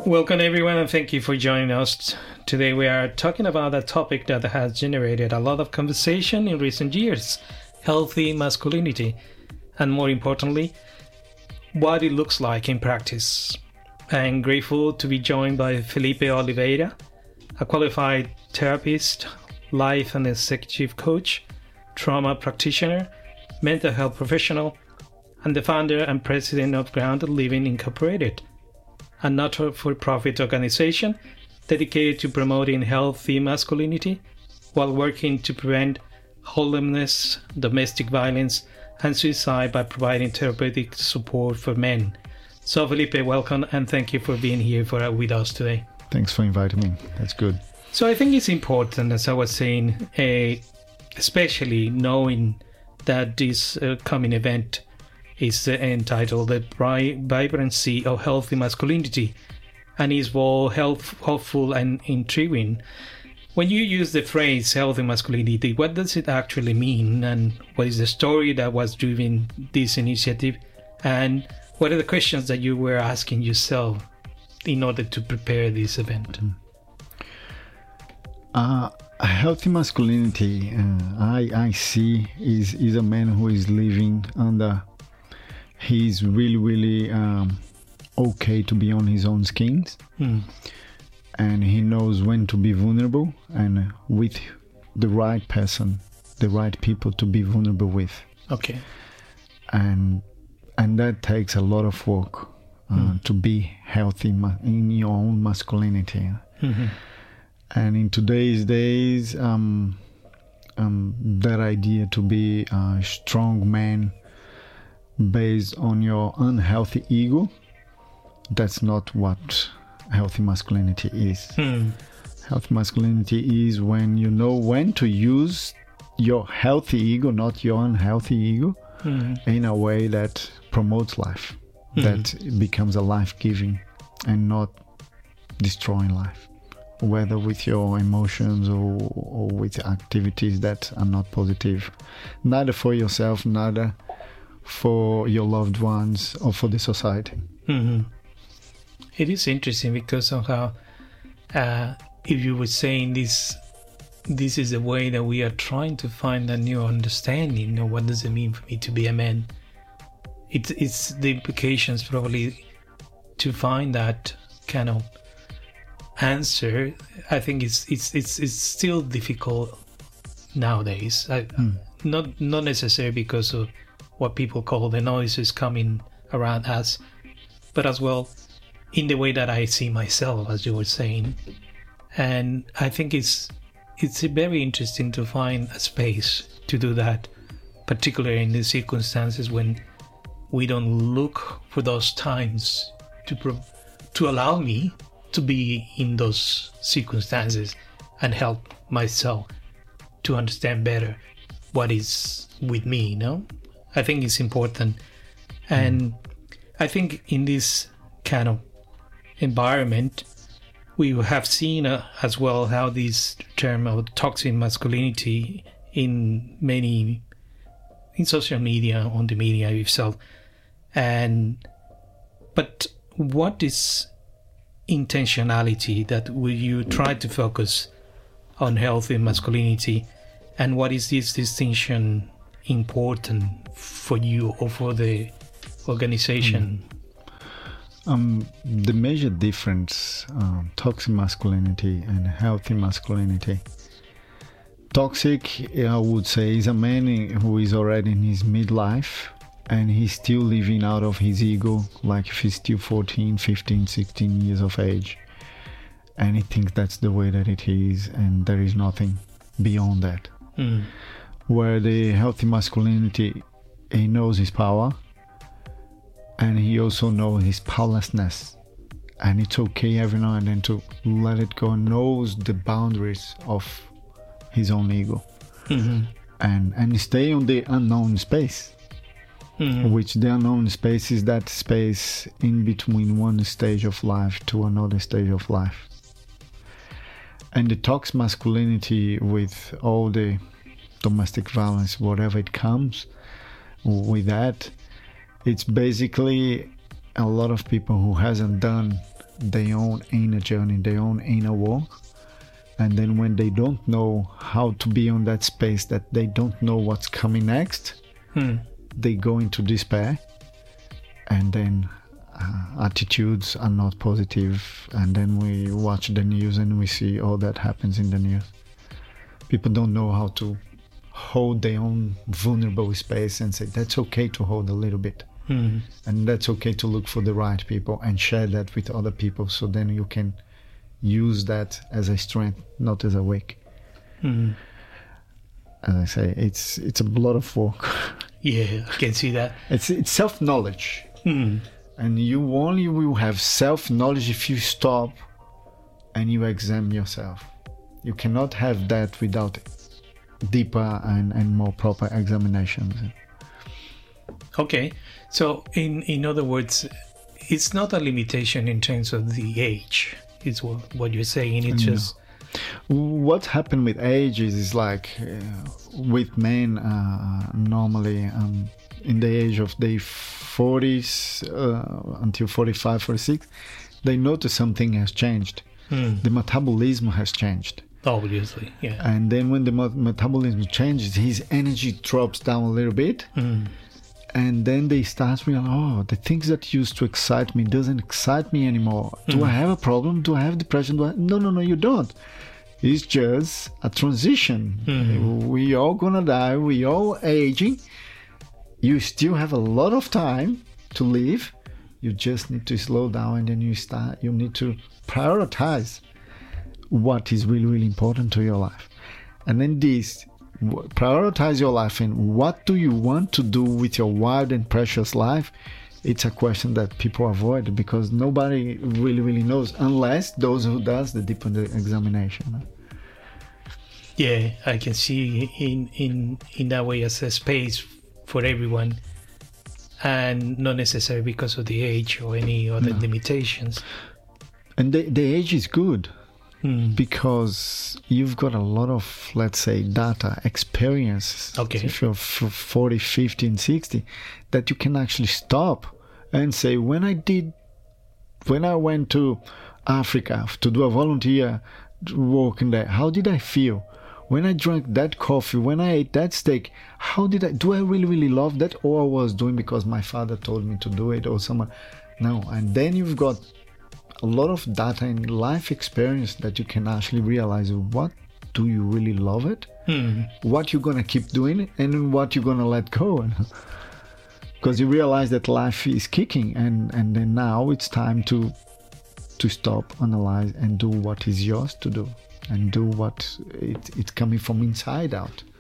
Welcome everyone and thank you for joining us. Today we are talking about a topic that has generated a lot of conversation in recent years, healthy masculinity, and more importantly, what it looks like in practice. I'm grateful to be joined by Felipe Oliveira, a qualified therapist, life and executive coach, trauma practitioner, mental health professional, and the founder and president of Grounded Living Incorporated, a not-for-profit organization dedicated to promoting healthy masculinity while working to prevent homelessness, domestic violence, and suicide by providing therapeutic support for men. So Felipe, welcome and thank you for being here with us today. Thanks for inviting me. That's good. So I think it's important, as I was saying, especially knowing that this coming event is entitled The Vibrancy of Healthy Masculinity and is both helpful and intriguing. When you use the phrase healthy masculinity, what does it actually mean, and what is the story that was driving this initiative, and what are the questions that you were asking yourself in order to prepare this event? A healthy masculinity, I see, is a man who is living under. He's really okay to be on his own skins, and he knows when to be vulnerable and with the right person, the right people to be vulnerable with. Okay. And that takes a lot of work to be healthy in your own masculinity. Mm-hmm. And in today's days, that idea to be a strong man based on your unhealthy ego, that's not what healthy masculinity is. Healthy masculinity is when you know when to use your healthy ego, not your unhealthy ego, in a way that promotes life, that becomes a life-giving and not destroying life, whether with your emotions or with activities that are not positive, neither for yourself, neither for your loved ones or for the society. It is interesting because somehow, if you were saying this is the way that we are trying to find a new understanding of what does it mean for me to be a man. It's the implications probably to find that kind of answer. I think it's still difficult nowadays. Not necessarily because of what people call the noises coming around us, but as well in the way that I see myself, as you were saying. And I think it's very interesting to find a space to do that, particularly in the circumstances when we don't look for those times to allow me to be in those circumstances and help myself to understand better what is with me, you know? I think it's important. And I think in this kind of environment, we have seen as well how this term of toxic masculinity in social media, on the media itself. But what is intentionality that will you try to focus on healthy masculinity, and what is this distinction important for you or for the organization? The major difference, toxic masculinity and healthy masculinity. Toxic, I would say, is a man who is already in his midlife and he's still living out of his ego, like if he's still 14, 15, 16 years of age, and he thinks that's the way that it is and there is nothing beyond that. Where the healthy masculinity, he knows his power and he also knows his powerlessness, and it's okay every now and then to let it go, knows the boundaries of his own ego, and stay on the unknown space, which the unknown space is that space in between one stage of life to another stage of life. And the toxic masculinity, with all the domestic violence, whatever it comes with that, it's basically a lot of people who hasn't done their own inner journey, their own inner work, and then when they don't know how to be on that space, that they don't know what's coming next, they go into despair, and then attitudes are not positive, and then we watch the news and we see all that happens in the news. People don't know how to hold their own vulnerable space and say that's okay to hold a little bit, and that's okay to look for the right people and share that with other people, so then you can use that as a strength, not as a weak. As I say, it's a lot of work. Yeah, I can see that. It's self-knowledge. And you only will have self-knowledge if you stop and you examine yourself. You cannot have that without deeper and more proper examinations. Okay, so in other words, it's not a limitation in terms of the age. It's what you're saying. It's just what happened with age is like with men normally in the age of their 40s until 45, 46, they notice something has changed. The metabolism has changed. Obviously, yeah. And then when the metabolism changes, his energy drops down a little bit. And then they start realizing, the things that used to excite me doesn't excite me anymore. Do I have a problem? Do I have depression? No, you don't. It's just a transition. We all gonna die. We all aging. You still have a lot of time to live. You just need to slow down, and then you need to prioritize what is really, really important to your life. And then prioritize your life, and what do you want to do with your wild and precious life? It's a question that people avoid because nobody really, really knows, unless those who does the deeper examination. Yeah, I can see in that way as a space for everyone, and not necessarily because of the age or any other limitations. And the age is good because you've got a lot of, let's say, data, experience. Okay. If you're 40, 50, and 60, that you can actually stop and say, when I went to Africa to do a volunteer work in there, how did I feel? When I drank that coffee, when I ate that steak, do I really, really love that? Or I was doing because my father told me to do it or someone? No. And then you've got a lot of data and life experience that you can actually realize what do you really love it, what you're going to keep doing, and what you're going to let go. Because you realize that life is kicking, and then now it's time to stop, analyze, and do what is yours to do, and do what it's coming from inside out.